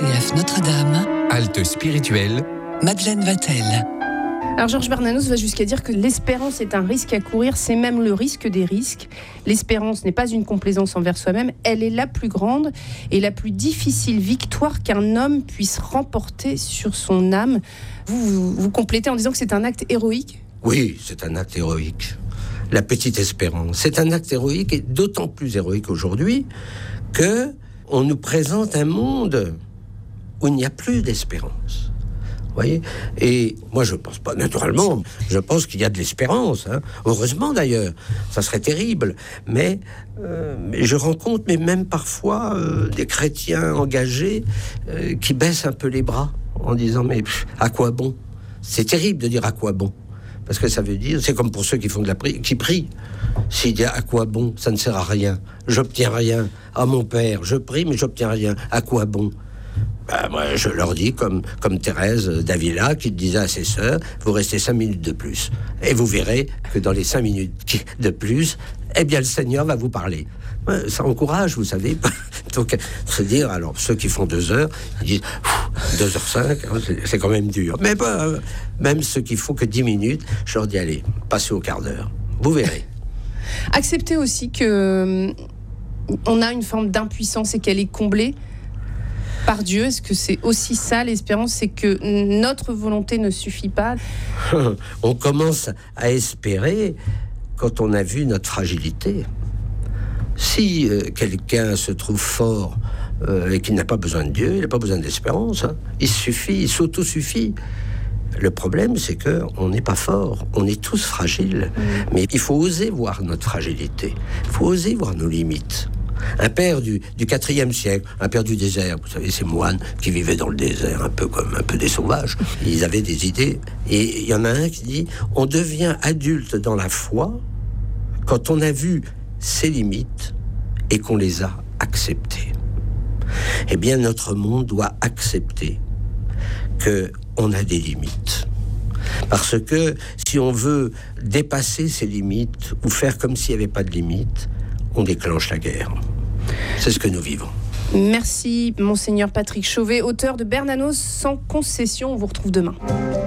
RCF Notre-Dame, Halte spirituelle, Madeleine Vatel. Alors Georges Bernanos va jusqu'à dire que l'espérance est un risque à courir, c'est même le risque des risques. L'espérance n'est pas une complaisance envers soi-même, elle est la plus grande et la plus difficile victoire qu'un homme puisse remporter sur son âme. Vous complétez en disant que c'est un acte héroïque ? Oui, c'est un acte héroïque. La petite espérance, c'est un acte héroïque et d'autant plus héroïque aujourd'hui que on nous présente un monde où il n'y a plus d'espérance. Vous voyez ? Et moi, je pense pas, naturellement, je pense qu'il y a de l'espérance. Heureusement, d'ailleurs. Ça serait terrible. Mais je rencontre, mais même parfois, des chrétiens engagés qui baissent un peu les bras en disant, mais à quoi bon ? C'est terrible de dire à quoi bon. Parce que ça veut dire, c'est comme pour ceux qui font qui prient. S'il dit à quoi bon ? Ça ne sert à rien. J'obtiens rien. Ah, mon père, je prie, mais j'obtiens rien. À quoi bon ? Moi, je leur dis, comme Thérèse d'Avila, qui disait à ses sœurs, vous restez 5 minutes de plus. Et vous verrez que dans les 5 minutes de plus, eh bien, le Seigneur va vous parler. Ça encourage, vous savez. Donc, se dire, alors, ceux qui font 2 heures, ils disent, 2h05, c'est quand même dur. Mais même ceux qui font que 10 minutes, je leur dis, allez, passez au quart d'heure. Vous verrez. Acceptez aussi que on a une forme d'impuissance et qu'elle est comblée par Dieu. Est-ce que c'est aussi ça l'espérance, c'est que notre volonté ne suffit pas ? On commence à espérer quand on a vu notre fragilité. Si quelqu'un se trouve fort et qu'il n'a pas besoin de Dieu, il n'a pas besoin d'espérance. Il suffit, il s'auto-suffit. Le problème, c'est qu'on n'est pas fort, on est tous fragiles. Mais il faut oser voir notre fragilité, il faut oser voir nos limites. Un père du IVe siècle, un père du désert, vous savez, ces moines qui vivaient dans le désert, un peu des sauvages, ils avaient des idées. Et il y en a un qui dit, on devient adulte dans la foi quand on a vu ses limites et qu'on les a acceptées. Eh bien, notre monde doit accepter qu'on a des limites. Parce que si on veut dépasser ces limites ou faire comme s'il n'y avait pas de limites, on déclenche la guerre. C'est ce que nous vivons. Merci, Monseigneur Patrick Chauvet, auteur de Bernanos sans concession. On vous retrouve demain.